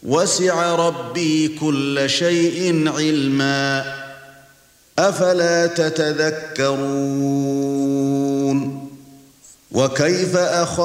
وَسِعَ رَبِّي كُلَّ شَيْءٍ عِلْمًا أَفَلَا تَتَذَكَّرُونَ وَكَيْفَ